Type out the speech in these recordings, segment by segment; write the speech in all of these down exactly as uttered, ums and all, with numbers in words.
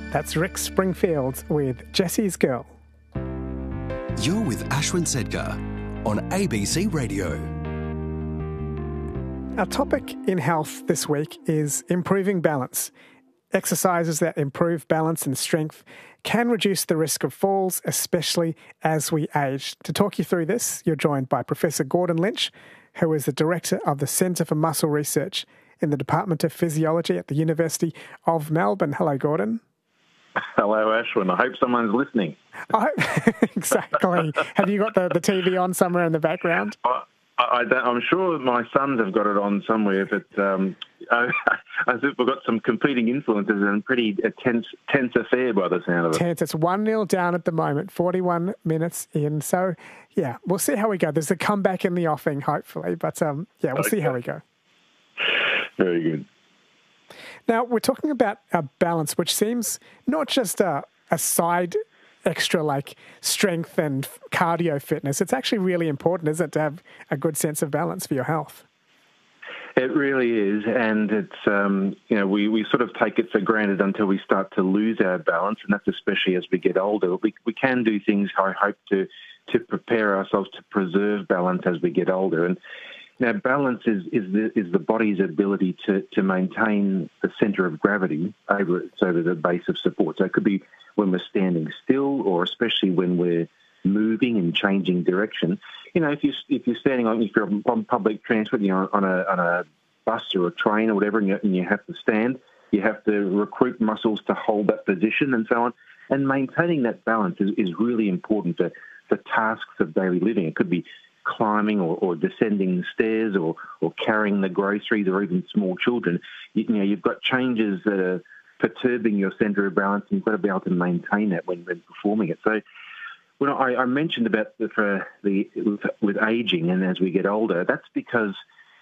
That's Rick Springfield with Jesse's Girl. You're with Ashwin Sedkar on A B C Radio. Our topic in health this week is improving balance. Exercises that improve balance and strength can reduce the risk of falls, especially as we age. To talk you through this, you're joined by Professor Gordon Lynch, who is the Director of the Centre for Muscle Research in the Department of Physiology at the University of Melbourne. Hello, Gordon. Hello, Ashwin. I hope someone's listening. I, exactly. Have you got the, the T V on somewhere in the background? I, I don't, I'm sure my sons have got it on somewhere, but um, I, I think we've got some competing influences and pretty a tense, tense affair by the sound of it. Tense. It's one nil down at the moment, forty-one minutes in. So, yeah, we'll see how we go. There's a comeback in the offing, hopefully. But, um, yeah, we'll okay. see how we go. Very good. Now, we're talking about a balance, which seems not just a, a side extra like strength and cardio fitness. It's actually really important, isn't it, to have a good sense of balance for your health? It really is, and it's, um, you know, we, we sort of take it for granted until we start to lose our balance, and that's especially as we get older. We, we can do things, I hope, to, to prepare ourselves to preserve balance as we get older. And now, balance is is the, is the body's ability to, to maintain the centre of gravity over over the base of support. So it could be when we're standing still, or especially when we're moving and changing direction. You know, if you if you're standing on if you're on public transport, you know, on a on a bus or a train or whatever, and you, and you have to stand, you have to recruit muscles to hold that position and so on. And maintaining that balance is, is really important for for tasks of daily living. It could be climbing or, or descending the stairs or, or carrying the groceries or even small children. You, you know, you've got changes that are perturbing your centre of balance, and you've got to be able to maintain that when, when performing it. So when I, I mentioned about the, for the with, with ageing and as we get older, that's because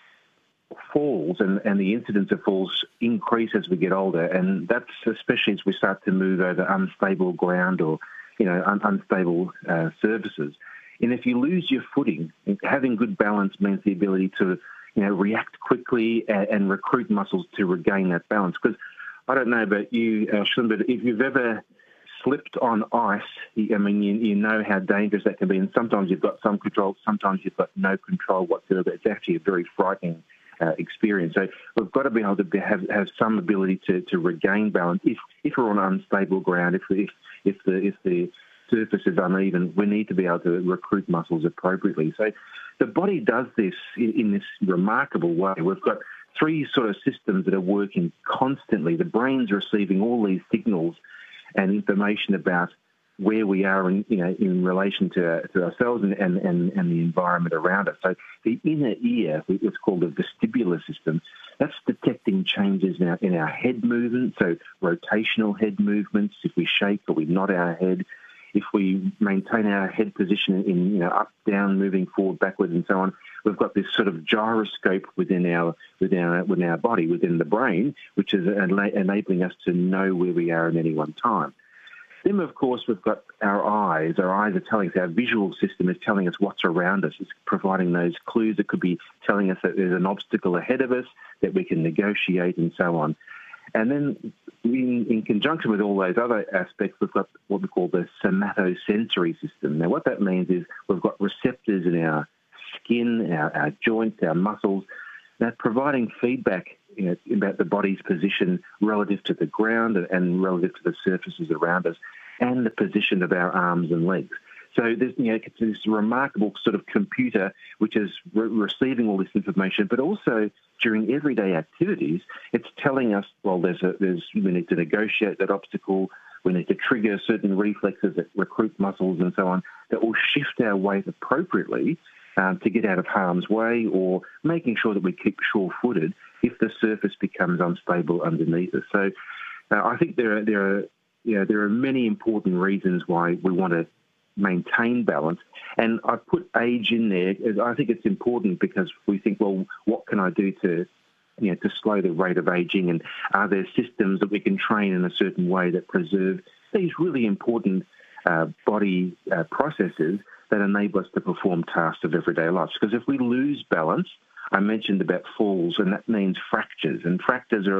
falls and, and the incidence of falls increase as we get older, and that's especially as we start to move over unstable ground or, you know, un, unstable uh, surfaces. And if you lose your footing, having good balance means the ability to, you know, react quickly and, and recruit muscles to regain that balance. Because I don't know about you, Ashwin, but if you've ever slipped on ice, I mean, you, you know how dangerous that can be. And sometimes you've got some control, sometimes you've got no control whatsoever. It's actually a very frightening uh, experience. So we've got to be able to be, have have some ability to, to regain balance if if we're on unstable ground, if if if the if the surface is uneven, we need to be able to recruit muscles appropriately. So the body does this in, in this remarkable way. We've got three sort of systems that are working constantly. The brain's receiving all these signals and information about where we are in, you know, in relation to, to ourselves and, and, and, and the environment around us. So the inner ear, it's called the vestibular system, that's detecting changes in our, in our head movement, so rotational head movements, if we shake or we nod our head, if we maintain our head position in, you know, up, down, moving forward, backwards, and so on. We've got this sort of gyroscope within our within our within our body, within the brain, which is enabling us to know where we are at any one time. Then, of course, we've got our eyes. Our eyes are telling us, our visual system is telling us what's around us. It's providing those clues. It could be telling us that there's an obstacle ahead of us that we can negotiate and so on. And then in, in conjunction with all those other aspects, we've got what we call the somatosensory system. Now, what that means is we've got receptors in our skin, our, our joints, our muscles, that providing feedback, you know, about the body's position relative to the ground and relative to the surfaces around us and the position of our arms and legs. So there's, you know, it's this remarkable sort of computer which is re- receiving all this information, but also during everyday activities, it's telling us, well, there's a, there's we need to negotiate that obstacle, we need to trigger certain reflexes that recruit muscles and so on that will shift our weight appropriately um, to get out of harm's way, or making sure that we keep sure-footed if the surface becomes unstable underneath us. So uh, I think there are there are you know, there are many important reasons why we want to maintain balance. And I put age in there. I think it's important because we think, well, what can I do to, you know, to slow the rate of aging? And are there systems that we can train in a certain way that preserve these really important uh, body uh, processes that enable us to perform tasks of everyday life? Because if we lose balance, I mentioned about falls, and that means fractures. And fractures are,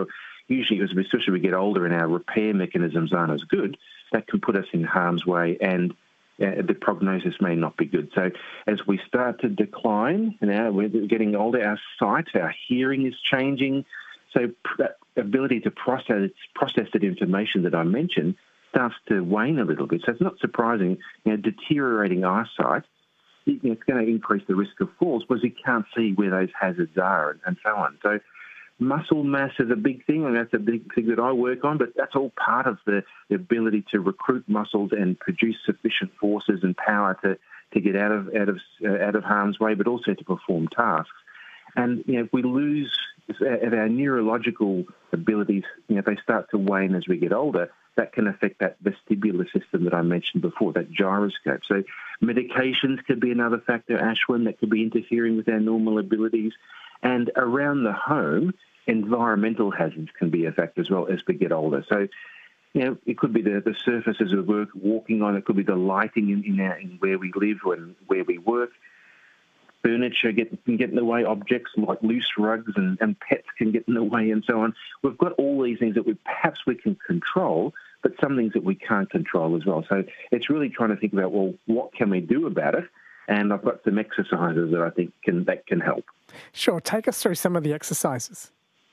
usually, as we, especially as we get older and our repair mechanisms aren't as good, that can put us in harm's way, and uh, the prognosis may not be good. So as we start to decline, now we're getting older, our sight, our hearing is changing. So that ability to process process that information that I mentioned starts to wane a little bit. So it's not surprising, you know, deteriorating eyesight, you know, it's going to increase the risk of falls because you can't see where those hazards are and, and so on. So muscle mass is a big thing, and that's a big thing that I work on, but that's all part of the, the ability to recruit muscles and produce sufficient forces and power to, to get out of out of uh, out of harm's way, but also to perform tasks. And you know, if we lose if our neurological abilities, you know, if they start to wane as we get older, that can affect that vestibular system that I mentioned before, that gyroscope. So medications could be another factor, Ashwin, that could be interfering with our normal abilities. And around the home, environmental hazards can be a factor as well as we get older. So, you know, it could be the, the surfaces we work walking on, it could be the lighting in, in, our, in where we live and where we work. Furniture get, can get in the way, objects like loose rugs and, and pets can get in the way and so on. We've got all these things that we perhaps we can control, but some things that we can't control as well. So it's really trying to think about, well, what can we do about it? And I've got some exercises that I think can that can help. Sure. Take us through some of the exercises.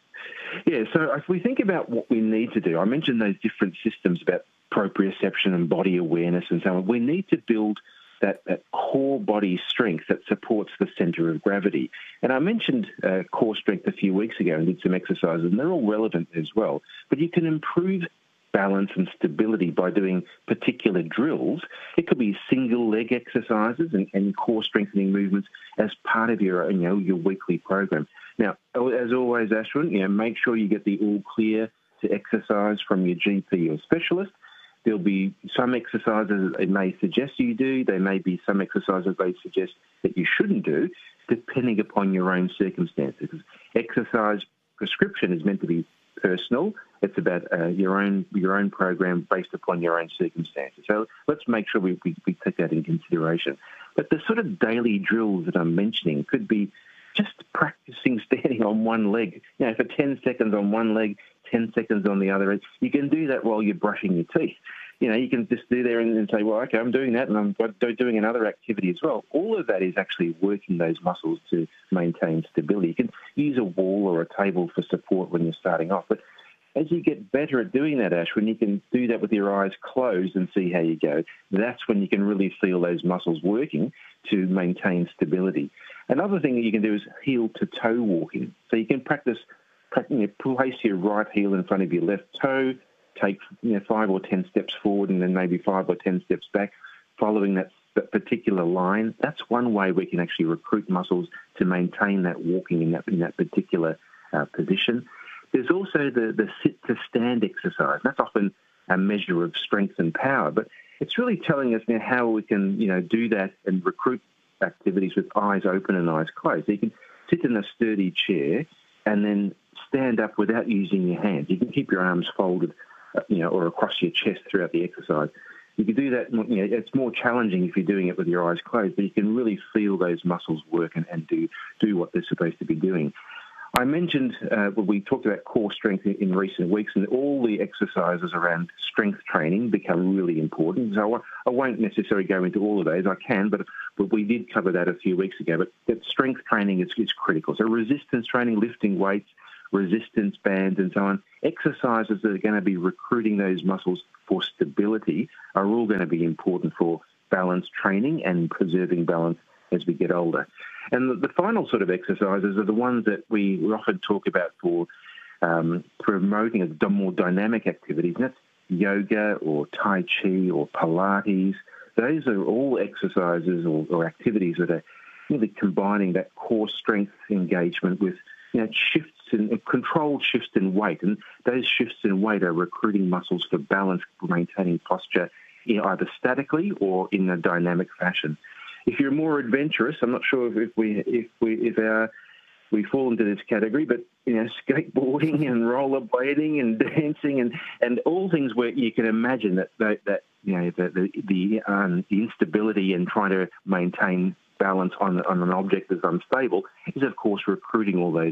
Yeah, so if we think about what we need to do, I mentioned those different systems about proprioception and body awareness and so on. We need to build that, that core body strength that supports the centre of gravity. And I mentioned uh, core strength a few weeks ago and did some exercises, and they're all relevant as well. But you can improve balance and stability by doing particular drills. It could be single leg exercises and, and core strengthening movements as part of your, you know, your weekly program. Now, as always, Ashwin, you know, make sure you get the all clear to exercise from your G P or specialist. There'll be some exercises they may suggest you do. There may be some exercises they suggest that you shouldn't do, depending upon your own circumstances. Exercise prescription is meant to be personal. It's about uh, your own your own program based upon your own circumstances. So let's make sure we, we, we take that in consideration. But the sort of daily drills that I'm mentioning could be just practicing standing on one leg. You know, for ten seconds on one leg, ten seconds on the other. You can do that while you're brushing your teeth. You know, you can just do there and, and say, well, okay, I'm doing that and I'm doing another activity as well. All of that is actually working those muscles to maintain stability. You can use a wall or a table for support when you're starting off. But as you get better at doing that, Ashwin, you can do that with your eyes closed and see how you go. That's when you can really feel those muscles working to maintain stability. Another thing that you can do is heel-to-toe walking. So you can practice, you know, place your right heel in front of your left toe, take, you know, five or ten steps forward and then maybe five or ten steps back, following that, that particular line. That's one way we can actually recruit muscles to maintain that walking in that, in that particular uh, position. There's also the, the sit-to-stand exercise. That's often a measure of strength and power, but it's really telling us now how we can, you know, do that and recruit activities with eyes open and eyes closed. So you can sit in a sturdy chair and then stand up without using your hands. You can keep your arms folded, uh, you know, or across your chest throughout the exercise. You can do that, you know, it's more challenging if you're doing it with your eyes closed, but you can really feel those muscles work and, and do, do what they're supposed to be doing. I mentioned, uh, well, we talked about core strength in, in recent weeks, and all the exercises around strength training become really important. So I, I won't necessarily go into all of those. I can, but, but we did cover that a few weeks ago. But that strength training is, is critical. So resistance training, lifting weights, resistance bands and so on, exercises that are going to be recruiting those muscles for stability are all going to be important for balance training and preserving balance as we get older. And the, the final sort of exercises are the ones that we often talk about for um, promoting a more dynamic activities, and that's yoga or Tai Chi or Pilates. Those are all exercises or, or activities that are really combining that core strength engagement with, you know, shifts in controlled shifts in weight, and those shifts in weight are recruiting muscles for balance, maintaining posture, you know, either statically or in a dynamic fashion. If you're more adventurous, I'm not sure if, if we if we if our we fall into this category, but you know, skateboarding and rollerblading and dancing and, and all things where you can imagine that that, that you know the the the, um, the instability and trying to maintain balance on on an object that's unstable is of course recruiting all those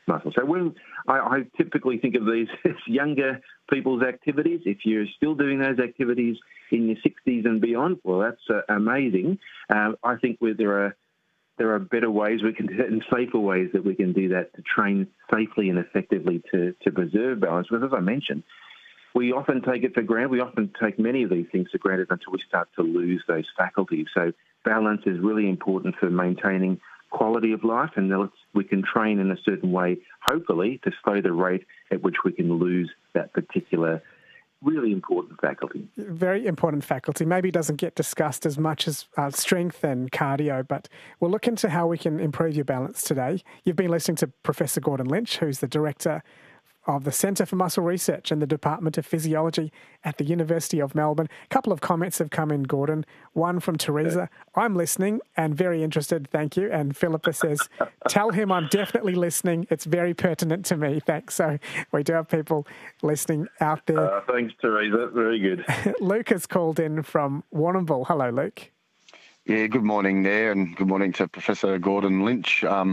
muscle. So when I, I typically think of these as younger people's activities, if you're still doing those activities in your sixties and beyond, well, that's uh, amazing. Uh, I think where there are there are better ways we can do it and safer ways that we can do that to train safely and effectively to, to preserve balance. Because as I mentioned, we often take it for granted. We often take many of these things for granted until we start to lose those faculties. So balance is really important for maintaining quality of life, and we can train in a certain way, hopefully, to slow the rate at which we can lose that particular really important faculty. Very important faculty. Maybe doesn't get discussed as much as uh, strength and cardio, but we'll look into how we can improve your balance today. You've been listening to Professor Gordon Lynch, who's the Director of the Centre for Muscle Research and the Department of Physiology at the University of Melbourne. A couple of comments have come in, Gordon. One from Teresa. I'm listening and very interested, thank you. And Philippa says, tell him I'm definitely listening. It's very pertinent to me, thanks. So we do have people listening out there. Uh, thanks, Teresa. Very good. Luke has called in from Warrnambool. Hello, Luke. Yeah, good morning there, and good morning to Professor Gordon Lynch. Um,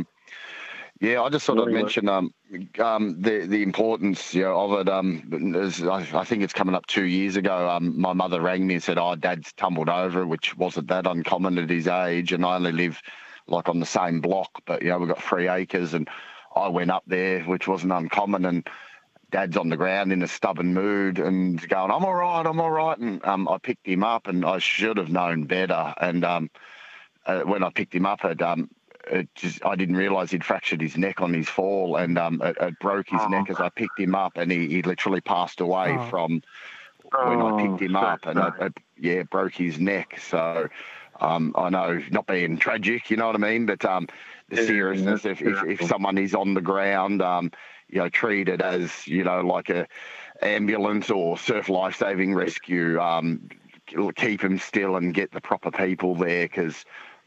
Yeah, I just thought I'd mention um, um, the the importance you know, of it. Um, as I, I think it's coming up two years ago. Um, my mother rang me and said, "Oh, Dad's tumbled over," which wasn't that uncommon at his age. And I only live like on the same block, but you know we've got three acres, and I went up there, which wasn't uncommon. And Dad's on the ground in a stubborn mood and going, "I'm all right, I'm all right." And um, I picked him up, and I should have known better. And um, uh, when I picked him up, at um, It just, I didn't realise he'd fractured his neck on his fall, and um, it, it broke his oh. neck as I picked him up, and he, he literally passed away oh. from when oh, I picked him up, and it, it, yeah, broke his neck. So um, I know, not being tragic, you know what I mean, but um, the yeah, seriousness, if, if, if someone is on the ground, um, you know, treated as, you know, like a ambulance or surf life-saving rescue, um, keep him still and get the proper people there, because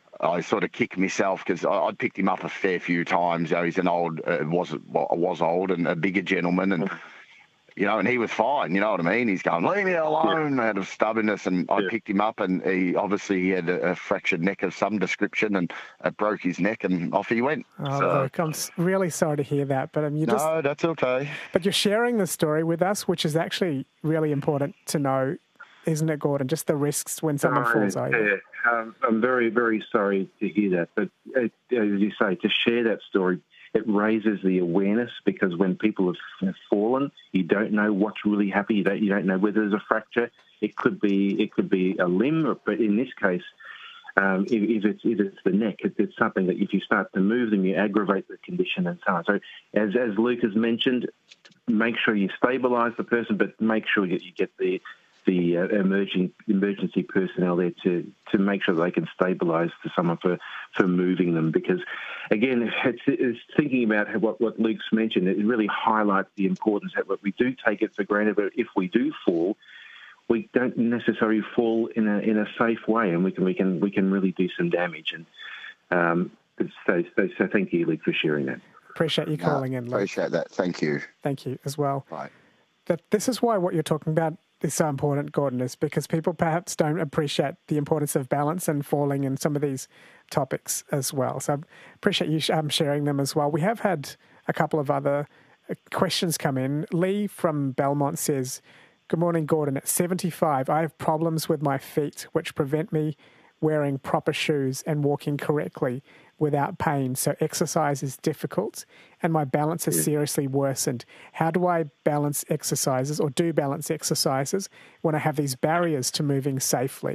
I sort of kicked myself because I'd picked him up a fair few times. You know, he's an old, uh, was well, was old and a bigger gentleman, and you know, and he was fine. You know what I mean? He's going, "Leave me alone," yeah. out of stubbornness, and I yeah. picked him up, and he obviously he had a, a fractured neck of some description, and it broke his neck, and off he went. Oh, so, look, I'm really sorry to hear that, but um, you no, just that's okay. But you're sharing the story with us, which is actually really important to know. Isn't it, Gordon? Just the risks when someone uh, falls over. Yeah, um, I'm very, very sorry to hear that. But uh, as you say, to share that story, it raises the awareness, because when people have fallen, you don't know what's really happening. You don't, you don't know whether there's a fracture. It could be, it could be a limb, but in this case, um, if, if it's if it's the neck, it, it's something that if you start to move them, you aggravate the condition and so on. So, as as Luke has mentioned, make sure you stabilise the person, but make sure that you get the the uh, emerging, emergency personnel there to, to make sure they can stabilise to someone for, for moving them. Because, again, it's, it's thinking about what, what Luke's mentioned, it really highlights the importance that we do take it for granted, but if we do fall, we don't necessarily fall in a in a safe way, and we can we can we can really do some damage. And um, so, so so thank you, Luke, for sharing that. Appreciate you calling no, in, Luke. Appreciate that. Thank you. Thank you as well. Right. That this is why what you're talking about is so important, Gordon, is because people perhaps don't appreciate the importance of balance and falling in some of these topics as well. So I appreciate you um, sharing them as well. We have had a couple of other questions come in. Lee from Belmont says, "Good morning, Gordon. At seventy-five, I have problems with my feet which prevent me wearing proper shoes and walking correctly without pain. So exercise is difficult and my balance has seriously worsened. How do I balance exercises or do balance exercises when I have these barriers to moving safely?"